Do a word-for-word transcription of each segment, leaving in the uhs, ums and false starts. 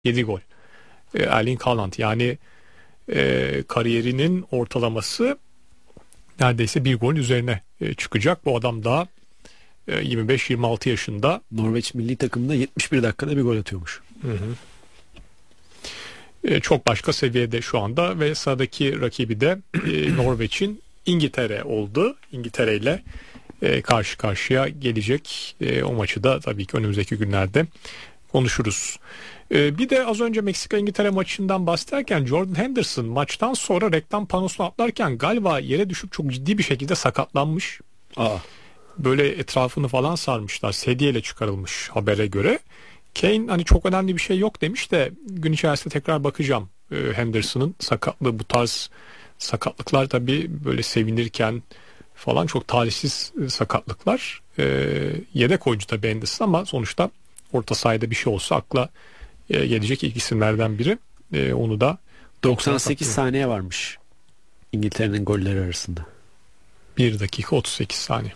yedi gol. E, Erling Haaland yani e, kariyerinin ortalaması neredeyse bir gol üzerine e, çıkacak. Bu adam daha e, yirmi beş yirmi altı yaşında. Norveç milli takımında yetmiş bir dakikada bir gol atıyormuş. Hı hı. E, çok başka seviyede şu anda ve sıradaki rakibi de e, Norveç'in İngiltere oldu. İngiltere ile e, karşı karşıya gelecek. E, o maçı da tabii ki önümüzdeki günlerde konuşuruz. E, bir de az önce Meksika İngiltere maçından bahsederken Jordan Henderson maçtan sonra reklam panosuna atlarken galiba yere düşüp çok ciddi bir şekilde sakatlanmış. Aa. Böyle etrafını falan sarmışlar. Sedyeyle çıkarılmış habere göre. Kane hani çok önemli bir şey yok demiş de gün içerisinde tekrar bakacağım. E, Henderson'ın sakatlığı, bu tarz sakatlıklar tabii böyle sevinirken falan çok talihsiz sakatlıklar. E, yedek oyuncu tabii Henderson ama sonuçta orta sahada bir şey olsa akla e, gelecek ilk isimlerden biri. E, onu da doksan sekiz saniye varmış İngiltere'nin golleri arasında. bir dakika otuz sekiz saniye.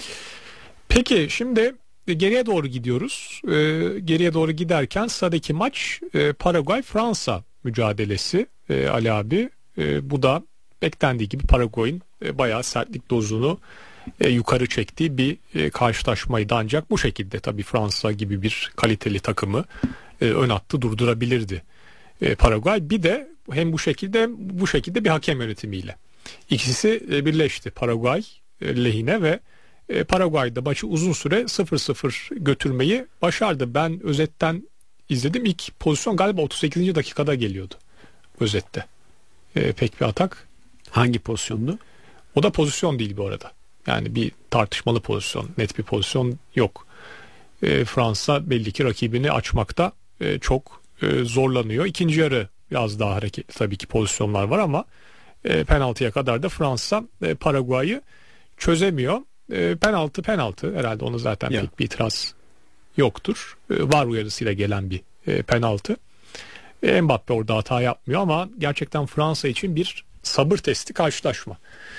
Peki şimdi geriye doğru gidiyoruz. E, geriye doğru giderken sıradaki maç e, Paraguay-Fransa mücadelesi e, Ali abi. E, bu da beklendiği gibi Paraguay'ın e, bayağı sertlik dozunu e, yukarı çektiği bir e, karşılaşmaydı. Ancak bu şekilde tabii Fransa gibi bir kaliteli takımı e, ön hattı durdurabilirdi e, Paraguay. Bir de hem bu şekilde bu şekilde bir hakem yönetimiyle. İkisi e, birleşti Paraguay e, lehine ve e, Paraguay'da maçı uzun süre sıfır sıfır götürmeyi başardı. Ben özetten izledim. İlk pozisyon galiba otuz sekizinci dakikada geliyordu özette. E, pek bir atak. Hangi pozisyondu? O da pozisyon değil bu arada. Yani bir tartışmalı pozisyon, net bir pozisyon yok. E, Fransa belli ki rakibini açmakta e, çok e, zorlanıyor. İkinci yarı biraz daha hareketli tabii ki pozisyonlar var ama e, penaltıya kadar da Fransa e, Paraguay'ı çözemiyor. E, penaltı penaltı herhalde onu zaten ya. Pek bir itiraz yoktur. E, var uyarısıyla gelen bir e, penaltı. E, Mbappe orada hata yapmıyor ama gerçekten Fransa için bir sabır testi karşılaşma.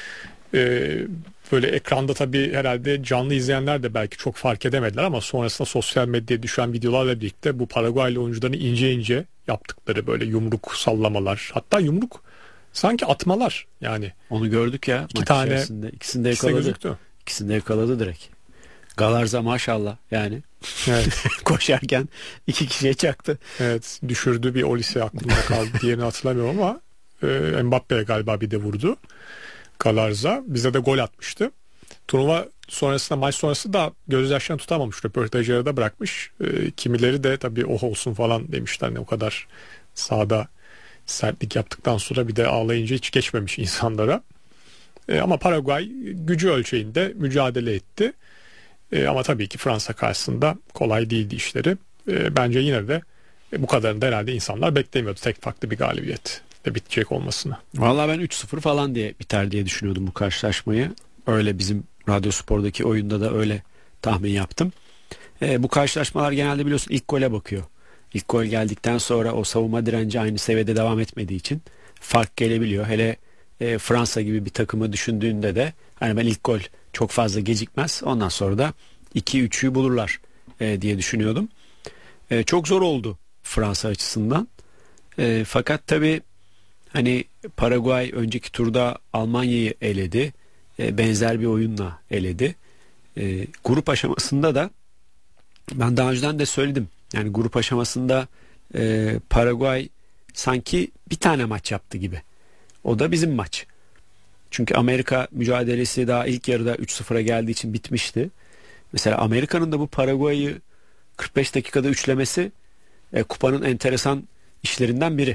Ee, böyle ekranda tabii herhalde canlı izleyenler de belki çok fark edemediler ama sonrasında sosyal medyaya düşen videolarla birlikte bu Paraguaylı oyuncuların ince ince yaptıkları böyle yumruk sallamalar, hatta yumruk sanki atmalar yani. Onu gördük ya iki tane içerisinde. İkisini de yakaladı. İkisini de yakaladı direkt. Galarza maşallah yani. Evet. Koşarken iki kişiye çaktı. Evet, düşürdü bir Olise aklımda kaldı. Diğerini hatırlamıyorum ama e, Mbappe galiba bir de vurdu. Galarza bize de gol atmıştı. Turnuva sonrasında, maç sonrası da gözyaşlarını tutamamış. Röportajları da bırakmış. E, kimileri de tabii oh olsun falan demişler. Ne o kadar sahada sertlik yaptıktan sonra bir de ağlayınca hiç geçmemiş insanlara. E, ama Paraguay gücü ölçeğinde mücadele etti. E, ama tabii ki Fransa karşısında kolay değildi işleri. E, bence yine de e, bu kadarını da herhalde insanlar beklemiyordu. Tek farklı bir galibiyet de bitecek olmasını. Vallahi ben üç sıfır falan diye biter diye düşünüyordum bu karşılaşmayı. Öyle bizim Radyo Spor'daki oyunda da öyle tahmin yaptım. E, bu karşılaşmalar genelde biliyorsun ilk gole bakıyor. İlk gol geldikten sonra o savunma direnci aynı seviyede devam etmediği için fark gelebiliyor. Hele e, Fransa gibi bir takımı düşündüğünde de hani ben ilk gol çok fazla gecikmez. Ondan sonra da iki üçü bulurlar e, diye düşünüyordum. E, çok zor oldu Fransa açısından. E, fakat tabii hani Paraguay önceki turda Almanya'yı eledi. E, benzer bir oyunla eledi. E, grup aşamasında da ben daha önceden de söyledim. Yani grup aşamasında e, Paraguay sanki bir tane maç yaptı gibi. O da bizim maç. Çünkü Amerika mücadelesi daha ilk yarıda üç sıfıra geldiği için bitmişti. Mesela Amerika'nın da bu Paraguay'ı kırk beş dakikada üçlemesi e, kupanın enteresan işlerinden biri.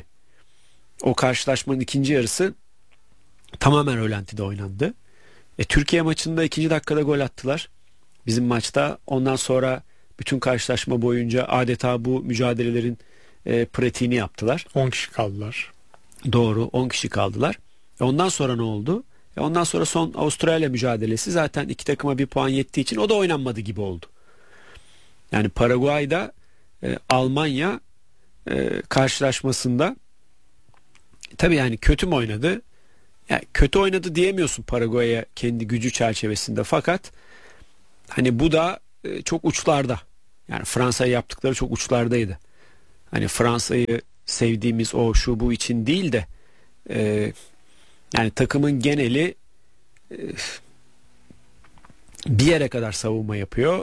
O karşılaşmanın ikinci yarısı tamamen rölantide oynandı. E, Türkiye maçında ikinci dakikada gol attılar. Bizim maçta ondan sonra bütün karşılaşma boyunca adeta bu mücadelelerin e, pratiğini yaptılar. on kişi kaldılar. Doğru, on kişi kaldılar. E, ondan sonra ne oldu? E, ondan sonra son Avustralya mücadelesi zaten iki takıma bir puan yettiği için o da oynanmadı gibi oldu. Yani Paraguay'da e, Almanya e, karşılaşmasında tabii yani kötü mü oynadı? Yani kötü oynadı diyemiyorsun Paraguay'a kendi gücü çerçevesinde, fakat hani bu da e, çok uçlarda. Yani Fransa'ya yaptıkları çok uçlardaydı. hani Fransa'yı sevdiğimiz o şu bu için değil de e, yani takımın geneli e, bir yere kadar savunma yapıyor.